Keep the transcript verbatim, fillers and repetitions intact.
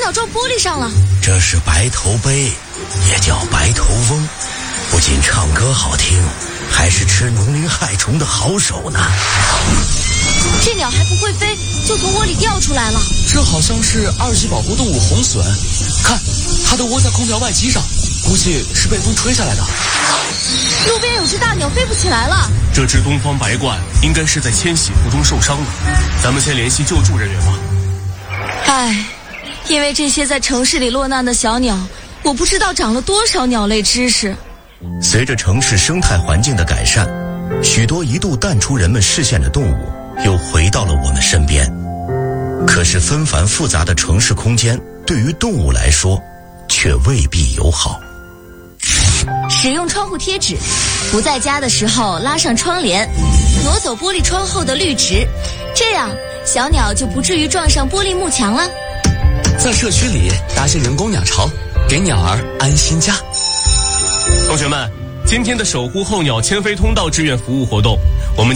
鸟撞玻璃上了。 这是白头杯，也叫白头翁，不仅唱歌好听，还是吃农林害虫的好手呢。 这鸟还不会飞，就从窝里掉出来了。 这好像是二级保护动物红隼，看，它都窝在空调外机上，估计是被风吹下来的。 路边有只大鸟飞不起来了。 这只东方白鹳应该是在迁徙途中受伤了，咱们先联系救助人员吧。 唉，因为这些在城市里落难的小鸟，我不知道长了多少鸟类知识。 随着城市生态环境的改善，许多一度淡出人们视线的动物又回到了我们身边。可是纷繁复杂的城市空间对于动物来说却未必友好。 使用窗户贴纸，不在家的时候拉上窗帘，挪走玻璃窗后的绿植，这样小鸟就不至于撞上玻璃幕墙了。 在社区里搭些人工鸟巢，给鸟儿安心家。 同学们，今天的守护候鸟迁飞通道志愿服务活动，我们